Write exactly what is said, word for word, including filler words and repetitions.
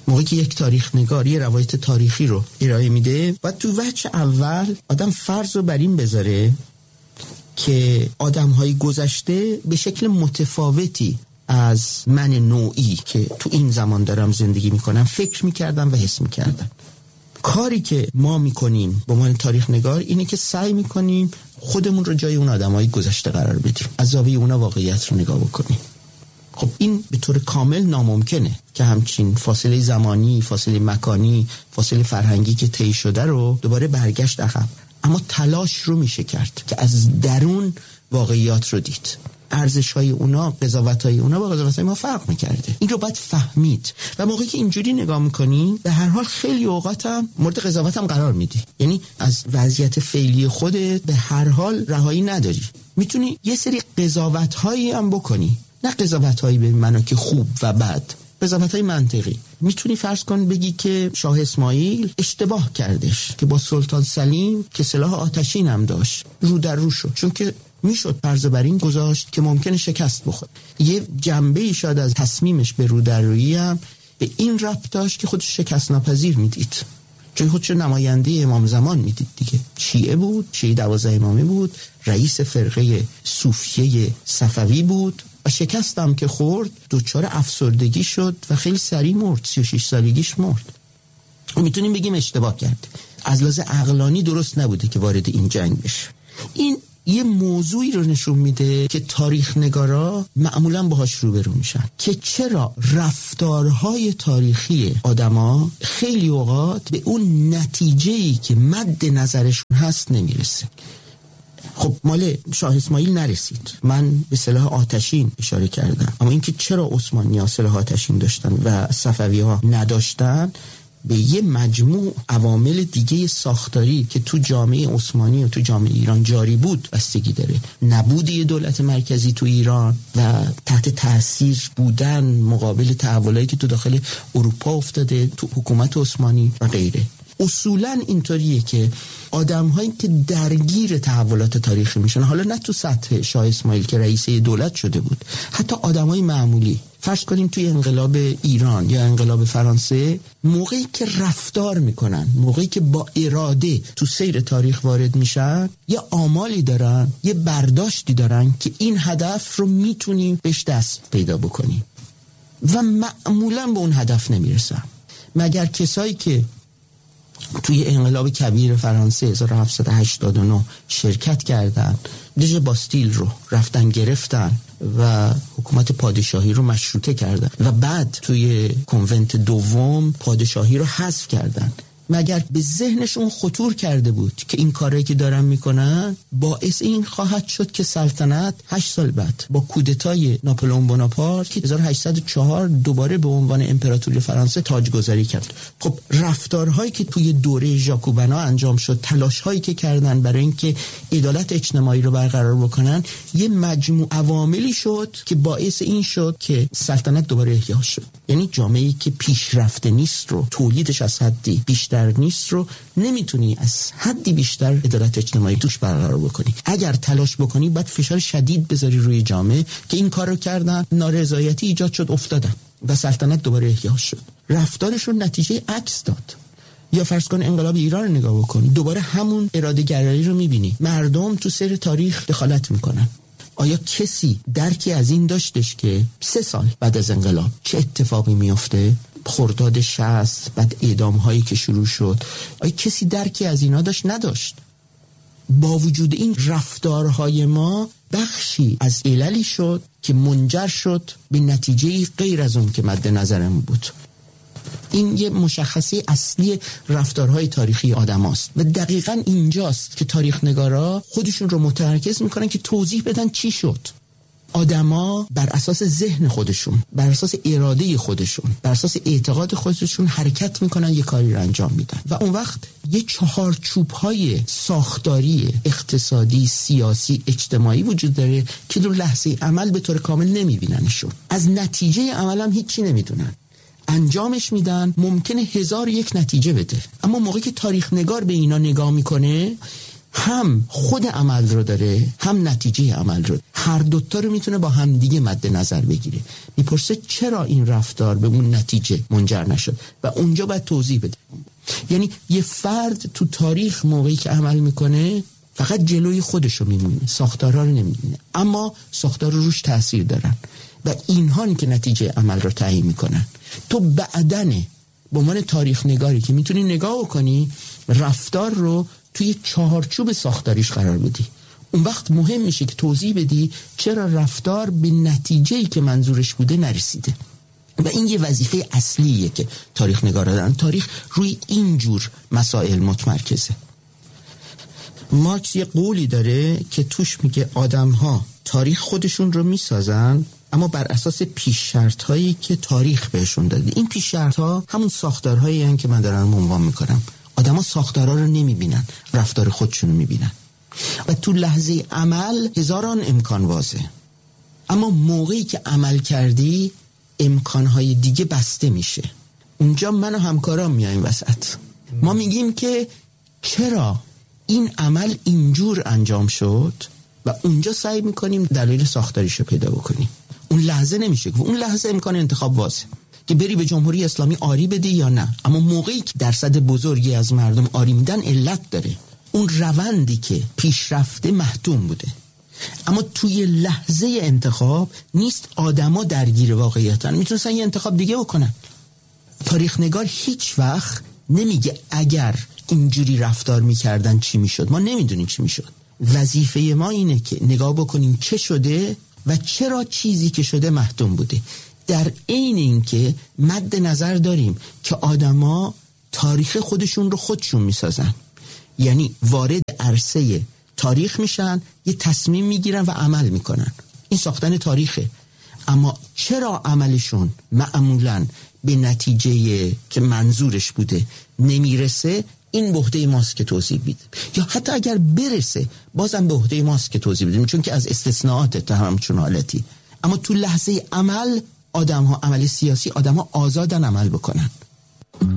موقعی که یک تاریخ نگار یه روایت تاریخی رو ارائه میده و تو وجه اول آدم فرض رو بر این بذاره که آدم‌های گذشته به شکل متفاوتی از من نوعی که تو این زمان دارم زندگی میکنم فکر میکردم و حس میکردم. کاری که ما میکنیم به عنوان تاریخ نگار اینه که سعی میکنیم خودمون رو جای اون آدم‌های گذشته قرار بدیم، از زاویه اونا واقعیت رو نگاه بکنیم. خب این به طور کامل ناممکنه که همچین فاصله زمانی، فاصله مکانی، فاصله فرهنگی که طی شده رو دوباره برگشت عقب، اما تلاش رو میشه کرد که از درون واقعیات رو دید. ارزش‌های اونا، قضاوت‌های اونا با قضاوت‌های ما فرق می‌کرده. این رو باید فهمید و موقعی که اینجوری نگاه می‌کنی به هر حال خیلی اوقات هم مورد قضاوت هم قرار میدی، یعنی از وضعیت فعلی خودت به هر حال رهایی نداری. میتونی یه سری قضاوت‌هایی هم بکنی، نه قضاوت‌هایی به معنا که خوب و بد، قضاوت‌های منطقی. میتونی فرض کن بگی که شاه اسماعیل اشتباه کردش که با سلطان سلیم که سلاح آتشین هم داشت رو در رو شد، چون که میشد فرض بر این گذاشت که ممکنه شکست بخوره. یه جنبه شاید از تصمیمش به رو در رویی هم به این ربط داشت که خودش شکست ناپذیر میدید، چون خودش نماینده امام زمان میدید دیگه. شیعه بود، شیعه دوازده امامی بود، رئیس فرقه صوفیه صفوی بود و شکست هم که خورد دوچار افسردگی شد و خیلی سریع مرد، سی و شش سالگیش مرد. و میتونیم بگیم اشتباه کرد، از لحاظ عقلانی درست نبوده که وارد این جنگ بشه. این یه موضوعی رو نشون میده که تاریخ نگارا معمولاً باهاش روبرو میشن که چرا رفتارهای تاریخی آدما خیلی اوقات به اون نتیجه‌ای که مد نظرشون هست نمیرسه. خب مال شاه اسماعیل نرسید، من به سلاح آتشین اشاره کردم، اما اینکه چرا عثمانی‌ها سلاح آتشین داشتن و صفوی‌ها نداشتن به یه مجموع عوامل دیگه ساختاری که تو جامعه عثمانی و تو جامعه ایران جاری بود بستگی داره. نبود یه دولت مرکزی تو ایران و تحت تاثیر بودن مقابل تحولایی که تو داخل اروپا افتاده تو حکومت عثمانی و غیره. اصولاً اینطوریه که آدم‌هایی که درگیر تحولات تاریخی میشن، حالا نه تو سطح شاه اسماعیل که رئیس دولت شده بود، حتی آدم‌های معمولی، فرض کنیم توی انقلاب ایران یا انقلاب فرانسه، موقعی که رفتار میکنن، موقعی که با اراده تو سیر تاریخ وارد میشن، یه آمالی دارن، یه برداشتی دارن که این هدف رو میتونیم بهش دست پیدا بکنیم و معمولاً به اون هدف نمیرسن، مگر کسایی که توی انقلاب کبیر فرانسه هزار و هفتصد و هشتاد و نه شرکت کردن، دژ باستیل رو رفتن گرفتن و حکومت پادشاهی رو مشروطه کردن و بعد توی کنونت دوم پادشاهی رو حذف کردن، مگر به ذهنشون خطور کرده بود که این کاری که دارن میکنن باعث این خواهد شد که سلطنت هشت سال بعد با کودتای ناپلئون بناپارت که هزار و هشتصد و چهار دوباره به عنوان امپراتوری فرانسه تاجگذاری کرد؟ خب رفتارهایی که توی دوره ژاکوبنا انجام شد، تلاشهایی که کردن برای اینکه عدالت اجتماعی رو برقرار بکنن، یه مجموع عواملی شد که باعث این شد که سلطنت دوباره احیا شد. یعنی جامعه‌ای که پیشرفته نیست رو، تولیدش از حدی بیشتر نیست رو، نمیتونی از حدی بیشتر عدالت اجتماعی توش برقرار بکنی. اگر تلاش بکنی باید فشار شدید بذاری روی جامعه که این کار رو کردن، نارضایتی ایجاد شد، افتادن و سلطنت دوباره احیا شد. رفتارشون نتیجه عکس داد. یا فرض کن انقلاب ایران رو نگاه بکنی، دوباره همون اراده گرایی رو میبینی، مردم تو سیر تاریخ دخالت میکنن. آیا کسی درکی از این داشتش که سه سال بعد از انقلاب چه اتفاقی میفته؟ خرداد شصت، بعد اعدام هایی که شروع شد، آیا کسی درکی از اینا داشت؟ نداشت. با وجود این رفتارهای ما بخشی از عللی شد که منجر شد به نتیجه غیر از اون که مد نظرمون بود. این یه مشخصه اصلی رفتارهای تاریخی آدم هست و دقیقاً اینجاست که تاریخ نگارا خودشون رو متمرکز میکنن که توضیح بدن چی شد. آدما بر اساس ذهن خودشون، بر اساس اراده خودشون، بر اساس اعتقاد خودشون حرکت میکنن، یه کاری رو انجام میدن و اون وقت یه چهارچوب‌های ساختاری، اقتصادی، سیاسی، اجتماعی وجود داره که در لحظه عمل به طور کامل نمیبیننشون. از نتیجه عمل هم هیچی نمیدونن. انجامش میدن، ممکنه هزار یک نتیجه بده، اما موقعی که تاریخ نگار به اینا نگاه میکنه، هم خود عمل رو داره هم نتیجه عمل رو. هر دوتا رو میتونه با هم دیگه مد نظر بگیره. میپرسه چرا این رفتار به اون نتیجه منجر نشد و اونجا باید توضیح بده. یعنی یه فرد تو تاریخ موقعی که عمل میکنه فقط جلوی خودش رو میمونه، ساختارها رو نمیبینه، اما ساختارها روش تأثیر دارن و اینهان که نتیجه عمل رو تعیین میکنن. تو بعدنه به عنوان تاریخ نگاری که میتونی نگاه بکنی رفتار رو توی چهارچوب ساختاریش قرار بدی. اون وقت مهم میشه که توضیح بدی چرا رفتار به نتیجه‌ای که منظورش بوده نرسیده. و این یه وظیفه اصلیه که تاریخ نگارا دارن. تاریخ روی اینجور مسائل متمرکزه. مارکس یه قولی داره که توش میگه آدم‌ها تاریخ خودشون رو میسازن اما بر اساس پیش شرط هایی که تاریخ بهشون داده. این پیش شرط ها همون ساختارهایی هستند که من دارم عنوان میکنم. آدما ساختارها رو نمیبینن، رفتار خودشون رو میبینن و تو لحظه عمل هزاران امکان وازه، اما موقعی که عمل کردی امکانهای دیگه بسته میشه. اونجا من و همکارام میایم وسط. ما میگیم که چرا این عمل اینجور انجام شد و اونجا سعی میکنیم دلیل ساختاریش رو پیدا بکنیم. اون لحظه نمیشه که اون لحظه امکان انتخاب واسه که بری به جمهوری اسلامی آری بدی یا نه، اما موقعی که درصد بزرگی از مردم آری میدن علت داره. اون روندی که پیشرفته محتوم بوده، اما توی لحظه انتخاب نیست آدما درگیر واقعیتن، میتونستن یه انتخاب دیگه بکنن. تاریخ نگار هیچ وقت نمیگه اگر اینجوری رفتار میکردن چی میشد. ما نمیدونیم چی میشد. وظیفه ما اینه که نگاه بکنیم چه شده و چرا چیزی که شده محتوم بوده. در عین اینکه مد نظر داریم که آدما تاریخ خودشون رو خودشون میسازن، یعنی وارد عرصه تاریخ میشن، یه تصمیم میگیرن و عمل میکنن. این ساختن تاریخه. اما چرا عملشون معمولاً به نتیجه که منظورش بوده نمیرسه، این به عهده ماست که توضیح بدیم، یا حتی اگر برسه بازم به عهده ماست که توضیح بدیم، چون که از استثناءات تا همچون حالتی. اما تو لحظه عمل آدم ها، عمل سیاسی، آدم ها آزادن عمل بکنن.